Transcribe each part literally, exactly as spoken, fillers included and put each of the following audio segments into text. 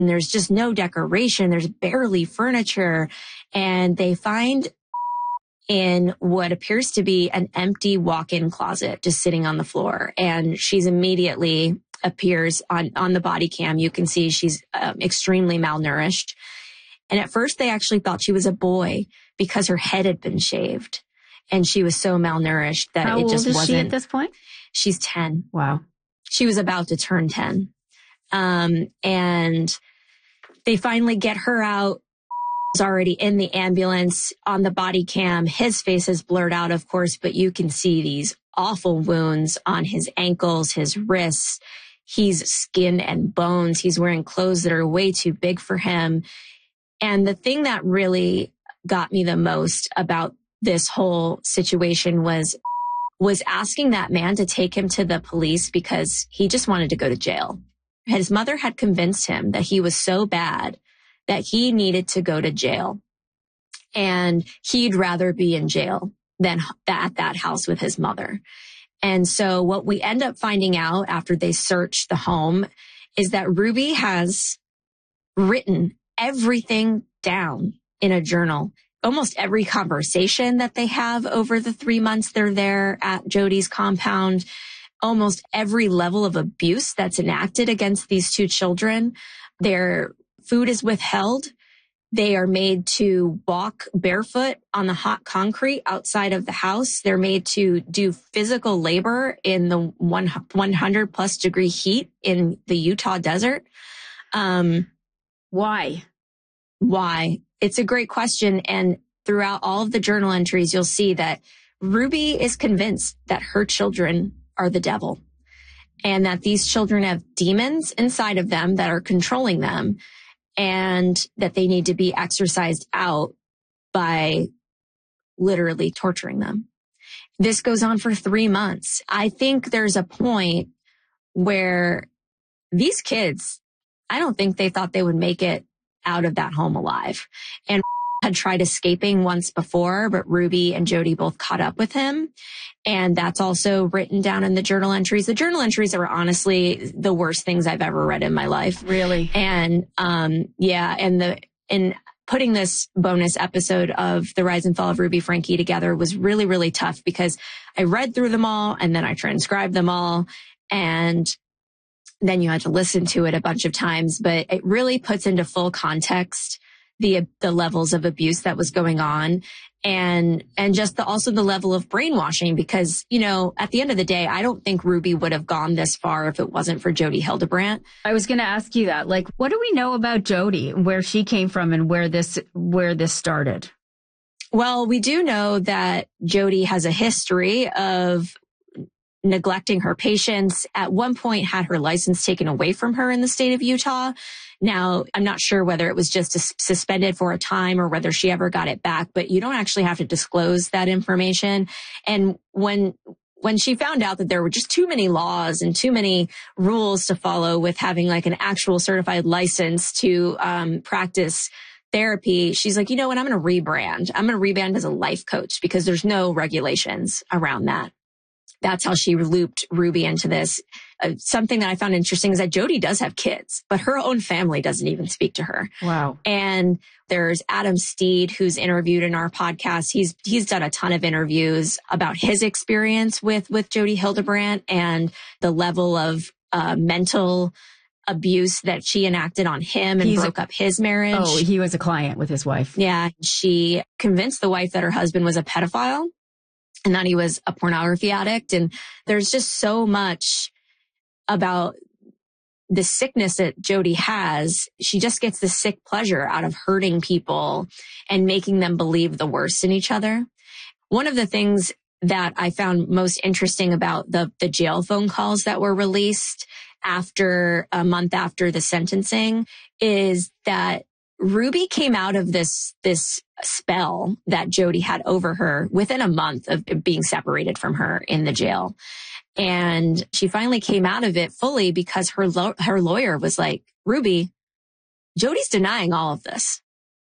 and there's just no decoration. There's barely furniture. And they find in what appears to be an empty walk-in closet just sitting on the floor. And she's immediately appears on, on the body cam. You can see she's um, extremely malnourished. And at first they actually thought she was a boy because her head had been shaved. And she was so malnourished that How it just old is wasn't. she at this point? She's ten. Wow. She was about to turn ten. Um, and they finally get her out. He's already in the ambulance on the body cam. His face is blurred out, of course, but you can see these awful wounds on his ankles, his wrists. He's skin and bones. He's wearing clothes that are way too big for him. And the thing that really got me the most about this whole situation was, was asking that man to take him to the police because he just wanted to go to jail. His mother had convinced him that he was so bad that he needed to go to jail. And he'd rather be in jail than at that house with his mother. And so what we end up finding out after they search the home is that Ruby has written everything down in a journal. Almost every conversation that they have over the three months they're there at Jody's compound, almost every level of abuse that's enacted against these two children. Their food is withheld. They are made to walk barefoot on the hot concrete outside of the house. They're made to do physical labor in the one hundred plus degree heat in the Utah desert. Um, Why? Why? It's a great question. And throughout all of the journal entries, you'll see that Ruby is convinced that her children are the devil and that these children have demons inside of them that are controlling them and that they need to be exorcised out by literally torturing them. This goes on for three months. I think there's a point where these kids, I don't think they thought they would make it out of that home alive. And had tried escaping once before, but Ruby and Jody both caught up with him. And that's also written down in the journal entries. The journal entries are honestly the worst things I've ever read in my life. Really? And, um, yeah, and the, in putting this bonus episode of The Rise and Fall of Ruby Franke together was really, really tough because I read through them all and then I transcribed them all. And then you had to listen to it a bunch of times, but it really puts into full context the the levels of abuse that was going on and and just the also the level of brainwashing because, you know, at the end of the day, I don't think Ruby would have gone this far if it wasn't for Jody Hildebrandt. I was going to ask you that. Like, what do we know about Jody, where she came from and where this where this started? Well, we do know that Jody has a history of neglecting her patients. At one point had her license taken away from her in the state of Utah. Now, I'm not sure whether it was just suspended for a time or whether she ever got it back, but you don't actually have to disclose that information. And when when she found out that there were just too many laws and too many rules to follow with having like an actual certified license to um, practice therapy, she's like, you know what, I'm going to rebrand. I'm going to rebrand as a life coach because there's no regulations around that. That's how she looped Ruby into this. Uh, something that I found interesting is that Jody does have kids, but her own family doesn't even speak to her. Wow. And there's Adam Steed, who's interviewed in our podcast. He's, he's done a ton of interviews about his experience with, with Jody Hildebrandt and the level of, uh, mental abuse that she enacted on him and He's broke a, up his marriage. Oh, he was a client with his wife. Yeah. She convinced the wife that her husband was a pedophile and that he was a pornography addict. And there's just so much about the sickness that Jody has. She just gets the sick pleasure out of hurting people and making them believe the worst in each other. One of the things that I found most interesting about the, the jail phone calls that were released after a month after the sentencing is that Ruby came out of this, this spell that Jody had over her within a month of being separated from her in the jail. And she finally came out of it fully because her, lo- her lawyer was like, Ruby, Jody's denying all of this.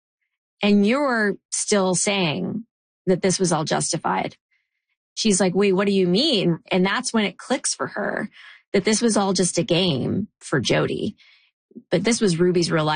And you're still saying that this was all justified. She's like, wait, what do you mean? And that's when it clicks for her that this was all just a game for Jody. But this was Ruby's real life.